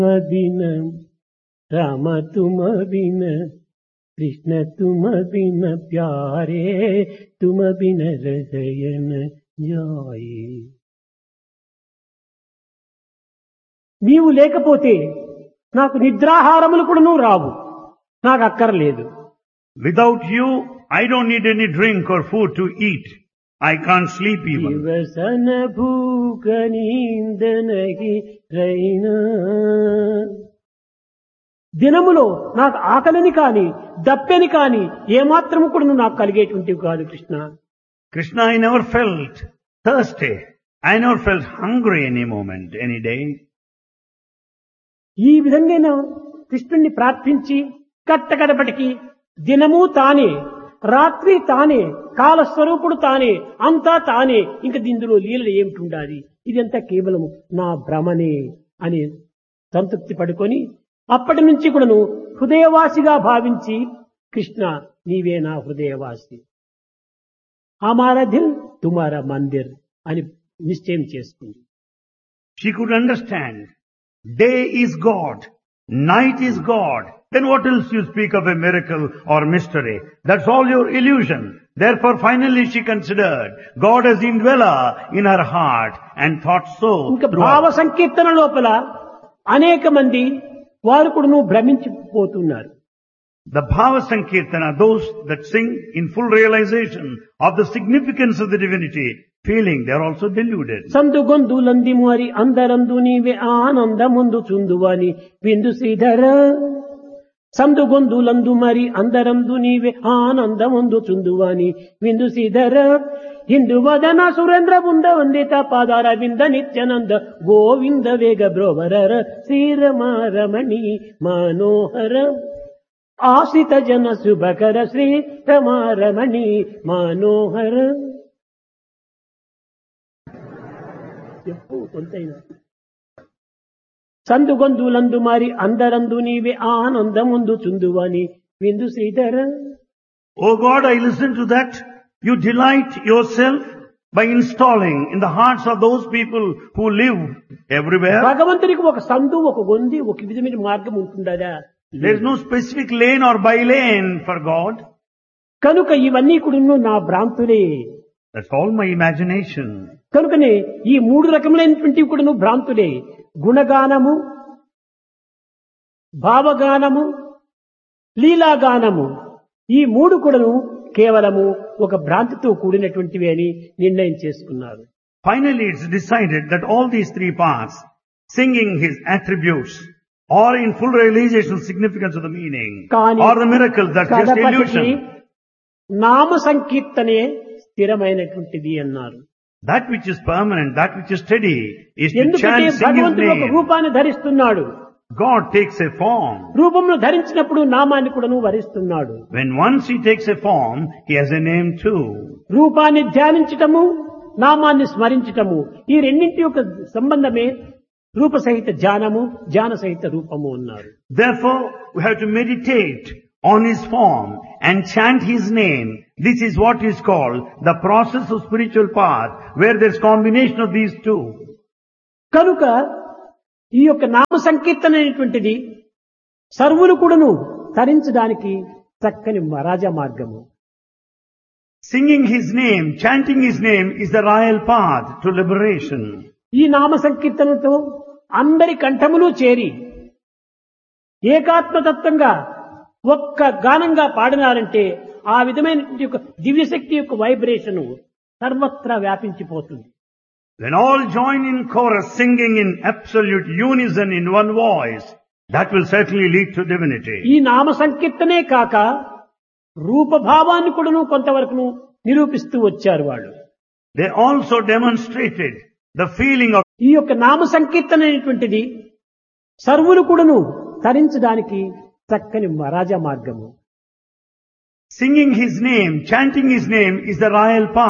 बिन राम तुम बिन कृष्ण तुम बिन प्यारे तुम बिन हृदय न जाए. నీవు లేకపోతే నాకు నిద్రాహారములు కూడాను రావు, నాకు అక్కర్లేదు. Without you, I don't need any drink or food to eat. I can't sleep even. दिवसन भूख नींद नहीं रहीना. దినములో నాకు ఆకలిని కాని దప్పెని కాని ఏమాత్రము కూడా నాకు కలిగేటువంటివి కాదు Krishna. Krishna, I never felt thirsty. I never felt hungry any moment, any day. ఈ విధంగా నేను కృష్ణుణ్ణి ప్రార్థించి కట్టకడపటికి దినము తానే, రాత్రి తానే, కాలస్వరూపుడు తానే, అంతా తానే. ఇంక దీనిలో లీలలు ఏమిటి ఉండాలి, ఇదంతా కేవలం నా భ్రమనే అని సంతృప్తి పడుకొని అప్పటి నుంచి కూడాను హృదయవాసిగా భావించి కృష్ణ నీవే నా హృదయవాసి, హమారా దిల్ తుమారా మందిర్ అని నిశ్చయం చేసుకుంది. She could understand. Day is God. Night is God. Then what else you speak of a miracle or mystery? That's all your illusion. Therefore finally she considered God as indweller in her heart and thought so. ఇంకా భావ సంకీర్తన లోపల అనేక మంది వారు కూడాను భ్రమించిపోతున్నారు. The Bhava Sankirtana, those that sing in full realization of the significance of the divinity, feeling they are also deluded. సందు గొందులంది మరి అందరందు నీవే ఆనందముందు చుందువని విందు శ్రీధర. సందు గొందులందు మరి అందరందు నీవే ఆనందముందు చుందువని విందు శ్రీధర. హిందు వదన సురేంద్ర బృంద వందిత పాదార వింద నిత్యానంద గోవింద వేగ బ్రోవరర శ్రీరమారమణి మనోహర ఆశ్రిత జన శుభకర శ్రీ రమారమణి మనోహర. చెప్పు కొంతైనా. సందుగొందులందు మరి అందరందు నీవే ఆనందముందు చుందువని విందు Sridhara. Oh God, I listen to that. You delight yourself by installing in the hearts of those people who live everywhere. భగవంతునికి ఒక సందు, ఒక గొంది, ఒక విధమైన మార్గం ఉంటుందా? There is no specific lane or by lane for God. కనుక ఇవన్నీ కూడా నా భ్రాంతులే. That's all my imagination. కనుకనే ఈ మూడు రకములైనటువంటివి కూడా భ్రాంతులే. గుణగానము, భావగానము, లీలాగానము, ఈ మూడు కూడాను కేవలము ఒక భ్రాంతితో కూడినటువంటివి అని నిర్ణయం చేసుకున్నారు. Finally, it's decided that all these three parts, singing his attributes, or in full realization of significance of the meaning, or the miracle, that's just illusion. నామ సంకీర్తనే స్థిరమైనటువంటిది అన్నారు. That which is permanent, that which is steady, is to ఎందుకంటే chant, sing his భగవంతుడు ఒక name. రూపాన్ని ధరిస్తున్నాడు. God takes a form. రూపంలో ధరించినప్పుడు నామాన్ని కూడాను వరిస్తున్నాడు. When once he takes a form, he has a name too. రూపాన్ని ధ్యానించటము, నామాన్ని స్మరించటము, ఈ రెండింటి యొక్క సంబంధమే రూప సహిత ధ్యానము, ధ్యాన సహిత రూపము అన్నారు. Therefore, we have to meditate on his form and chant his name. This is what is called the process of spiritual path, where there is combination of these two. కనుక ఈ యొక్క నామ సంకీర్తన అనేటువంటిది సర్వులు కూడాను తరించడానికి చక్కని రాజా మార్గము. Singing his name, chanting his name is the royal path to liberation. ఈ నామ సంకీర్తనతో అందరి కంఠములు చేరి ఏకాత్మతత్వంగా ఒక్క గానంగా పాడినారంటే ఆ విధమైనటువంటి యొక్క దివ్యశక్తి యొక్క వైబ్రేషన్ సర్వత్రా వ్యాపించిపోతుంది. When all join in chorus singing in absolute unison in one voice, that will certainly lead to divinity. ఈ నామ సంకీర్తనే కాక రూపభావాన్ని కూడాను కొంతవరకు నిరూపిస్తూ వచ్చారు వాళ్ళు. They also demonstrated the feeling of. ఈ యొక్క నామ సంకీర్తన అనేటువంటిది సర్వులు కూడాను తరించడానికి చక్కని రాజా మార్గము. Singing his name, chanting his name is the royal path.